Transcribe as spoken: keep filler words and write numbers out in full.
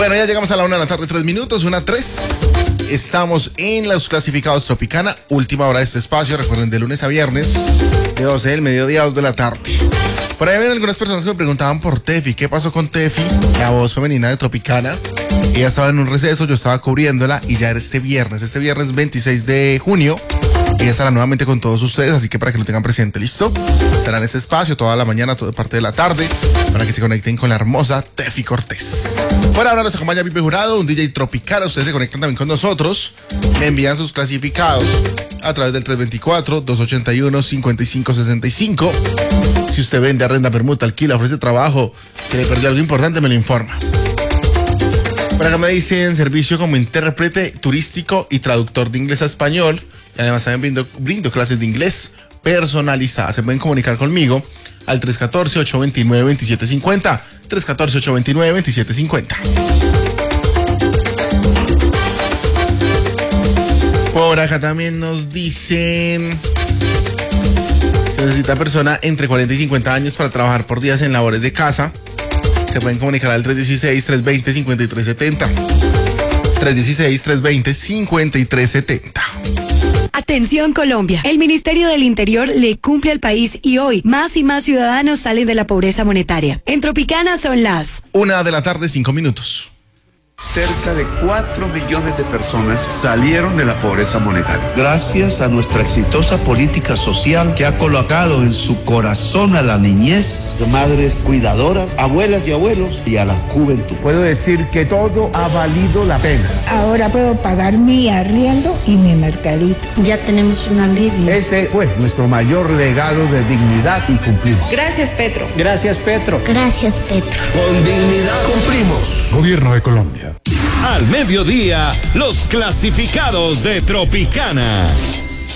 Bueno, ya llegamos a la una de la tarde, tres minutos, una, tres. Estamos en los clasificados Tropicana, última hora de este espacio. Recuerden, de lunes a viernes, de doce del mediodía a dos de la tarde. Por ahí ven algunas personas que me preguntaban por Tefi. ¿Qué pasó con Tefi, la voz femenina de Tropicana? Ella estaba en un receso, yo estaba cubriéndola y ya era este viernes, este viernes veintiséis de junio. Ella estará nuevamente con todos ustedes, así que para que lo tengan presente, ¿listo? Estará en este espacio toda la mañana, toda parte de la tarde, para que se conecten con la hermosa Tefi Cortés. Por ahora nos acompaña Pipe Jurado, un D J Tropicana. Ustedes se conectan también con nosotros, me envían sus clasificados a través del tres dos cuatro, dos ocho uno, cinco cinco seis cinco. Si usted vende, arrenda, permuta, alquila, ofrece trabajo, que le perdió algo importante, me lo informa. Por acá me dicen servicio como intérprete turístico y traductor de inglés a español. Y además también brindo, brindo clases de inglés personalizadas. Se pueden comunicar conmigo al tres uno cuatro, ocho dos nueve, dos siete cinco cero. tres uno cuatro, ocho dos nueve, dos siete cinco cero. Por acá también nos dicen: se necesita persona entre cuarenta y cincuenta años para trabajar por días en labores de casa. Se pueden comunicar al tres uno seis, tres dos cero, cinco tres siete cero. tres uno seis, tres dos cero, cinco tres siete cero. Atención Colombia, el Ministerio del Interior le cumple al país y hoy más y más ciudadanos salen de la pobreza monetaria. En Tropicana son las una de la tarde, cinco minutos. Cerca de cuatro millones de personas salieron de la pobreza monetaria. Gracias a nuestra exitosa política social que ha colocado en su corazón a la niñez, de madres cuidadoras, abuelas y abuelos y a la juventud. Puedo decir que todo ha valido la pena. Ahora puedo pagar mi arriendo y mi mercadito. Ya tenemos un alivio. Ese fue nuestro mayor legado de dignidad y cumplimos. Gracias, Petro. Gracias, Petro. Gracias, Petro. Con dignidad cumplimos. Gobierno de Colombia. Al mediodía, los clasificados de Tropicana.